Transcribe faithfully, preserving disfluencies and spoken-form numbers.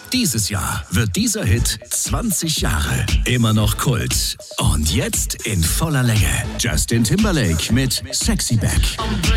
Dieses Jahr wird dieser Hit zwanzig Jahre. Immer noch Kult. Und jetzt in voller Länge. Justin Timberlake mit Sexy Back.